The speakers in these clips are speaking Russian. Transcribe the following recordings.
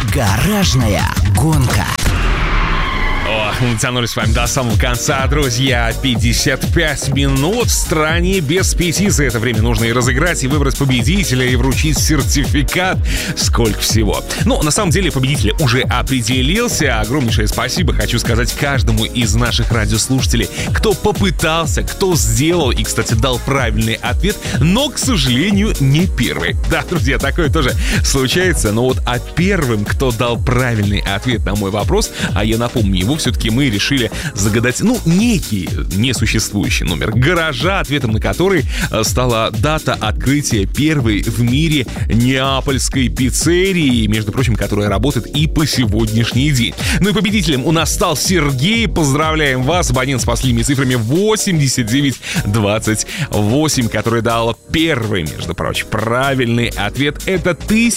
Гаражная гонка. Мы тянулись с вами до самого конца, друзья. 55 минут в стране без 5. За это время нужно и разыграть, и выбрать победителя, и вручить сертификат. Сколько всего. Но на самом деле победитель уже определился. Огромнейшее спасибо хочу сказать каждому из наших радиослушателей, кто попытался, кто сделал и, кстати, дал правильный ответ, но, к сожалению, не первый. Да, друзья, такое тоже случается. Но вот первым, кто дал правильный ответ на мой вопрос, а я напомню его, все-таки мы решили загадать, некий несуществующий номер гаража, ответом на который стала дата открытия первой в мире неапольской пиццерии, между прочим, которая работает и по сегодняшний день. Ну и победителем у нас стал Сергей. Поздравляем вас, абонент с последними цифрами 8928, который дал первый, между прочим, правильный ответ. Это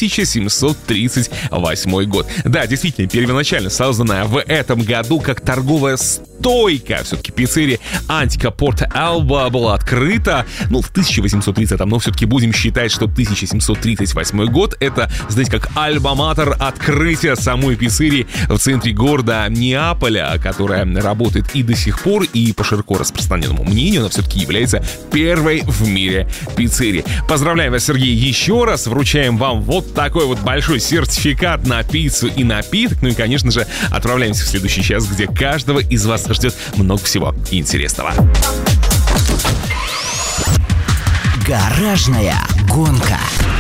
1738 год. Да, действительно, первоначально созданная в этом году как торговая стойка. Все-таки пиццерия Антика Порто Алба была открыта, в 1830-м, но все-таки будем считать, что 1738 год — это, знаете, как альма-матер открытия самой пиццерии в центре города Неаполя, которая работает и до сих пор, и по широко распространенному мнению, она все-таки является первой в мире пиццерией. Поздравляем вас, Сергей, еще раз. Вручаем вам вот такой вот большой сертификат на пиццу и напиток. Ну и, конечно же, отправляемся в следующий час, где каждого из вас ждет много всего интересного. Гаражная гонка.